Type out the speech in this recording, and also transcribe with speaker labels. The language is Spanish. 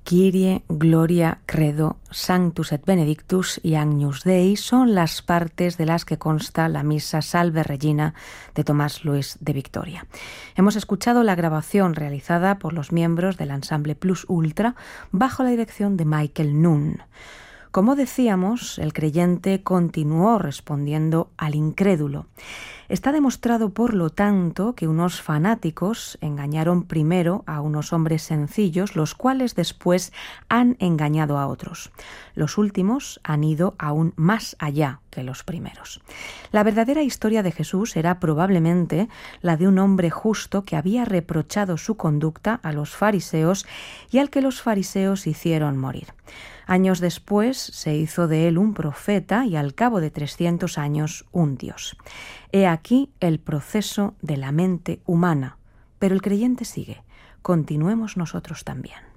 Speaker 1: Kyrie, Gloria, Credo, Sanctus et Benedictus y Agnus Dei son las partes de las que consta la misa Salve Regina de Tomás Luis de Victoria. Hemos escuchado la grabación realizada por los miembros del ensamble Plus Ultra bajo la dirección de Michael Nunn. Como decíamos, el creyente continuó respondiendo al incrédulo. Está demostrado, por lo tanto, que unos fanáticos engañaron primero a unos hombres sencillos, los cuales después han engañado a otros. Los últimos han ido aún más allá que los primeros. La verdadera historia de Jesús era probablemente la de un hombre justo que había reprochado su conducta a los fariseos y al que los fariseos hicieron morir. Años después se hizo de él un profeta y al cabo de 300 años un Dios. He aquí el proceso de la mente humana, pero el creyente sigue. Continuemos nosotros también.